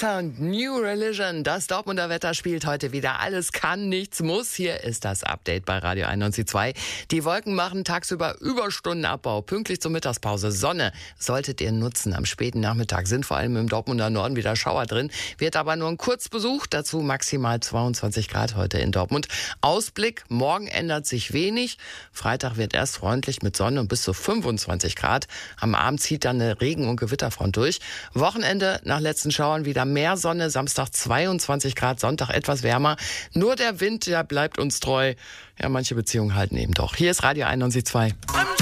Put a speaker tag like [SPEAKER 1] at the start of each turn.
[SPEAKER 1] Sound, New Religion. Das Dortmunder Wetter spielt heute wieder. Alles kann, nichts muss. Hier ist das Update bei Radio 91.2. Die Wolken machen tagsüber Überstundenabbau. Pünktlich zur Mittagspause. Sonne solltet ihr nutzen. Am späten Nachmittag sind vor allem im Dortmunder Norden wieder Schauer drin. Wird aber nur ein Kurzbesuch. Dazu maximal 22 Grad heute in Dortmund. Ausblick, morgen ändert sich wenig. Freitag wird erst freundlich mit Sonne und bis zu 25 Grad. Am Abend zieht dann eine Regen- und Gewitterfront durch. Wochenende nach letzten Schauern wieder mehr Sonne, Samstag 22 Grad, Sonntag etwas wärmer. Nur der Wind, der bleibt uns treu. Ja, manche Beziehungen halten eben doch. Hier ist Radio 91.2.